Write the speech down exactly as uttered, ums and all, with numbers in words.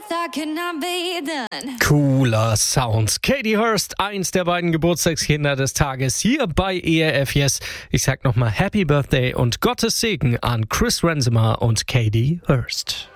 thought could not be done. Cooler Sounds. Katie Hurst, eins der beiden Geburtstagskinder des Tages hier bei E R F Yes. Ich sag nochmal Happy Birthday und Gottes Segen an Chris Rensemer und Katie Hurst.